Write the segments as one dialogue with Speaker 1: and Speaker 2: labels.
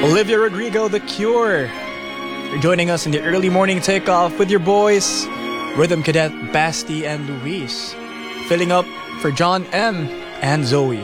Speaker 1: Olivia Rodrigo, The Cure. You're joining us in the early morning takeoff with your boys, Rhythm Cadet Basti and Luis, filling up for John M. and Zoe.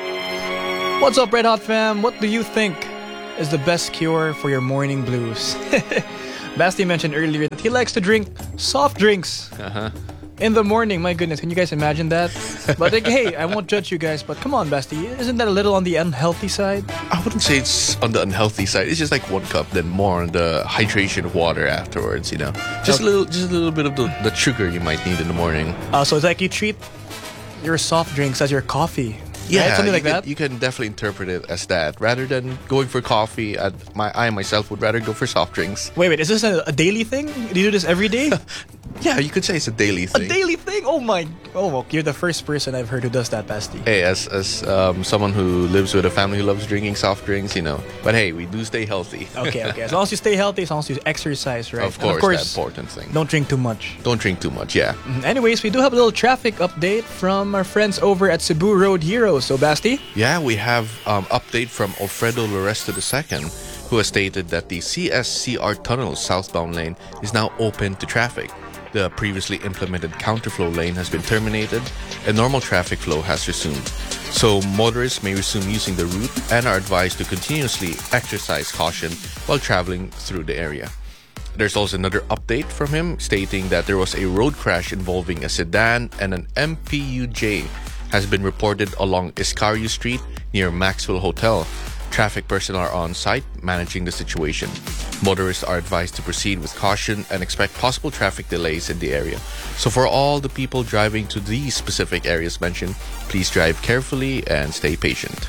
Speaker 1: What's up, Red Hot fam? What do you think is the best cure for your morning blues? Basti mentioned earlier that he likes to drink soft drinks in the morning. My goodness, can you guys imagine that? But like, hey, I won't judge you guys, but come on, Basti, isn't that a little on the unhealthy side?
Speaker 2: I wouldn't say it's on the unhealthy side. It's just like one cup, then more on the hydration of water afterwards. You know, just a little bit of the sugar you might need in the morning.
Speaker 1: So it's like you treat your soft drinks as your coffee.
Speaker 2: Yeah,
Speaker 1: right? Something like that.
Speaker 2: You can definitely interpret it as that. Rather than going for coffee, I myself would rather go for soft drinks.
Speaker 1: Wait, is this a daily thing? Do you do this every day?
Speaker 2: Yeah, you could say it's a daily thing.
Speaker 1: A daily thing? Oh, you're the first person I've heard who does that, Basti.
Speaker 2: Hey, as someone who lives with a family who loves drinking soft drinks, you know. But hey, we do stay healthy.
Speaker 1: Okay. As long as you stay healthy, as long as you exercise, right?
Speaker 2: Of course, that important thing.
Speaker 1: Don't drink too much.
Speaker 2: Don't drink too much, yeah.
Speaker 1: Anyways, we do have a little traffic update from our friends over at Cebu Road Heroes. So, Basti?
Speaker 2: Yeah, we have update from Alfredo Loresto II, who has stated that the CSCR Tunnel southbound lane is now open to traffic. The previously implemented counterflow lane has been terminated and normal traffic flow has resumed. So motorists may resume using the route and are advised to continuously exercise caution while traveling through the area. There's also another update from him stating that there was a road crash involving a sedan and an MPUJ has been reported along Iscario Street near Maxwell Hotel. Traffic personnel are on site managing the situation. Motorists are advised to proceed with caution and expect possible traffic delays in the area. So for all the people driving to these specific areas mentioned, please drive carefully and stay patient.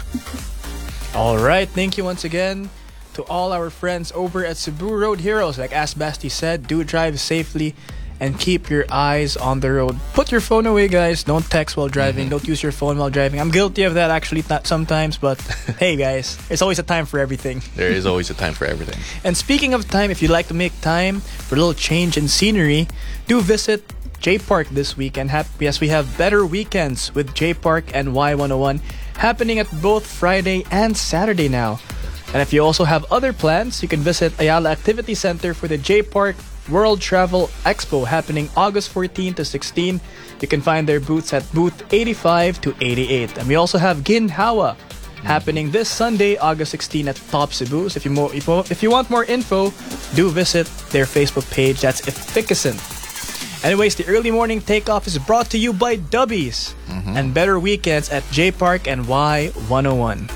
Speaker 1: All right, thank you once again to all our friends over at Cebu Road Heroes. Like as Basti said, do drive safely and keep your eyes on the road. Put your phone away, guys. Don't text while driving. Don't use your phone while driving. I'm guilty of that actually sometimes, but hey guys, there's always a time for everything.
Speaker 2: There is always a time for everything.
Speaker 1: And speaking of time, if you'd like to make time for a little change in scenery, do visit J Park this week. And yes, we have better weekends with J Park and Y101 happening at both Friday and Saturday now. And if you also have other plans, you can visit Ayala Activity Center for the J Park World Travel Expo happening August 14 to 16. You can find their booths at booth 85 to 88. And we also have Ginhawa happening this Sunday, August 16 at Top Cebu. So if you want more info, do visit their Facebook page. That's Efficacent. Anyways, the early morning takeoff is brought to you by Dubbies and better weekends at J Park and Y101.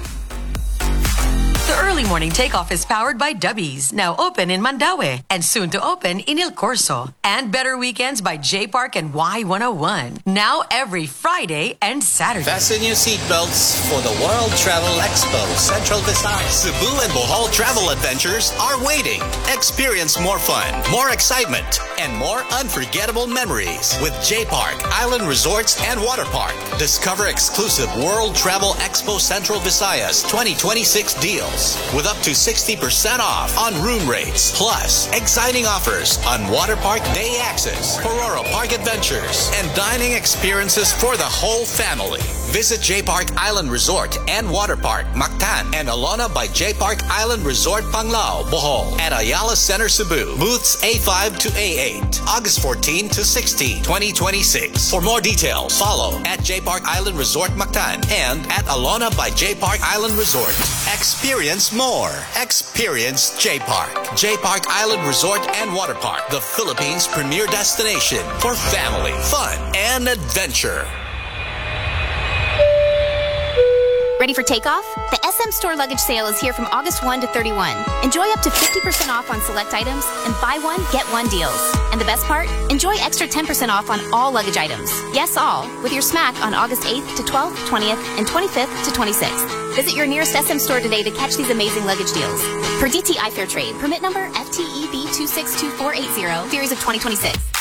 Speaker 3: The early morning takeoff is powered by Dubbies, now open in Mandaue and soon to open in Il Corso. And Better Weekends by J Park and Y101, now every Friday and Saturday.
Speaker 4: Fasten your seatbelts for the World Travel Expo Central Visayas. Cebu and Bohol travel adventures are waiting. Experience more fun, more excitement, and more unforgettable memories with J Park Island Resorts and Water Park. Discover exclusive World Travel Expo Central Visayas 2026 deals with up to 60% off on room rates, plus exciting offers on Water Park Day Access, Pororo Park Adventures, and dining experiences for the whole family. Visit J Park Island Resort and Water Park, Mactan, and Alona by J Park Island Resort, Panglao, Bohol, at Ayala Center, Cebu. Booths A5 to A8, August 14 to 16, 2026. For more details, follow at J Park Island Resort, Mactan, and at Alona by J Park Island Resort. Experience more. Experience J Park. J Park Island Resort and Water Park, the Philippines' premier destination for family, fun, and adventure.
Speaker 5: Ready for takeoff? The SM Store luggage sale is here from August 1 to 31. Enjoy up to 50% off on select items and buy one, get one deals. And the best part? Enjoy extra 10% off on all luggage items. Yes, all, with your smack on August 8th to 12th, 20th, and 25th to 26th. Visit your nearest SM Store today to catch these amazing luggage deals. Per DTI Fair Trade, permit number FTEB 262480, series of 2026.